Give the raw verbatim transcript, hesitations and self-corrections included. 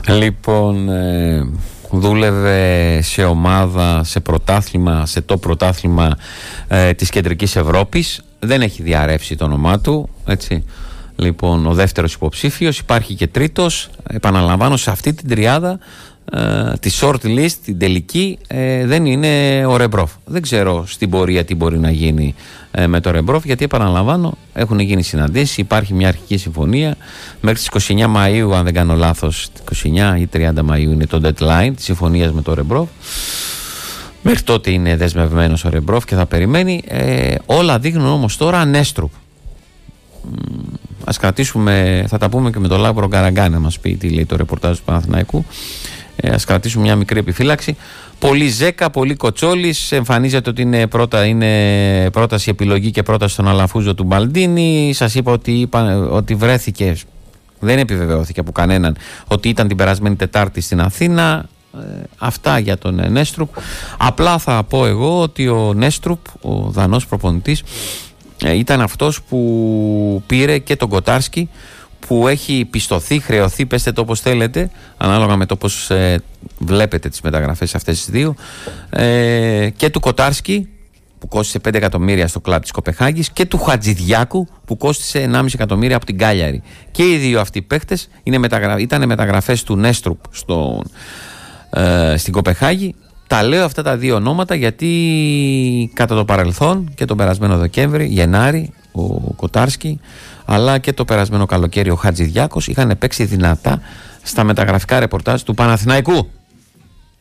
Λοιπόν, ε, δούλευε σε ομάδα, σε πρωτάθλημα, σε το πρωτάθλημα ε, της Κεντρικής Ευρώπης. Δεν έχει διαρρεύσει το όνομά του, έτσι. Λοιπόν, ο δεύτερος υποψήφιος, υπάρχει και τρίτος. Επαναλαμβάνω, σε αυτή την τριάδα ε, τη short list, την τελική, ε, δεν είναι ο Ρεμπρόφ. Δεν ξέρω στην πορεία τι μπορεί να γίνει ε, με το Ρεμπρόφ, γιατί επαναλαμβάνω, έχουν γίνει συναντήσεις, υπάρχει μια αρχική συμφωνία. Μέχρι τις είκοσι εννέα Μαΐου, αν δεν κάνω λάθος, είκοσι εννέα ή τριάντα Μαΐου είναι το deadline της συμφωνίας με το Ρεμπρόφ. Μέχρι τότε είναι δεσμευμένος ο Ρεμπρόφ και θα περιμένει. Ε, όλα δείχνουν όμως τώρα Νέστρουπ. Ας κρατήσουμε, θα τα πούμε και με τον Λάμπρο Γκαραγκά να μας πει τι λέει το ρεπορτάζ του Παναθηναϊκού. Ε, ας κρατήσουμε μια μικρή επιφύλαξη. Πολύ Ζέκα, πολύ Κοτσόλης. Εμφανίζεται ότι είναι, πρώτα, είναι πρόταση επιλογή και πρόταση στον Αλαφούζο του Μπαλντίνη. Σας είπα ότι, είπα ότι βρέθηκε, δεν επιβεβαιώθηκε από κανέναν, ότι ήταν την περασμένη Τετάρτη στην Αθήνα. Ε, αυτά για τον Νέστρουπ. Απλά θα πω εγώ ότι ο Νέστρουπ, ο Δανός προπονητής, ήταν αυτός που πήρε και τον Κοτάρσκι, που έχει πιστωθεί, χρεωθεί, πέστε το όπως θέλετε, ανάλογα με το πώς ε, βλέπετε τις μεταγραφές αυτές τις δύο, ε, και του Κοτάρσκι που κόστισε πέντε εκατομμύρια στο κλαμπ της Κοπεχάγης και του Χατζηδιάκου που κόστισε ενάμιση εκατομμύρια από την Κάλιαρη. Και οι δύο αυτοί παίχτες είναι μεταγρα... ήταν μεταγραφές του Νέστρουπ στο, ε, στην Κοπεχάγη. Τα λέω αυτά τα δύο ονόματα γιατί κατά το παρελθόν και τον περασμένο Δεκέμβρη, Γενάρη, ο Κοτάρσκι, αλλά και το περασμένο καλοκαίρι ο Χατζηδιάκος είχαν παίξει δυνατά στα μεταγραφικά ρεπορτάζ του Παναθηναϊκού.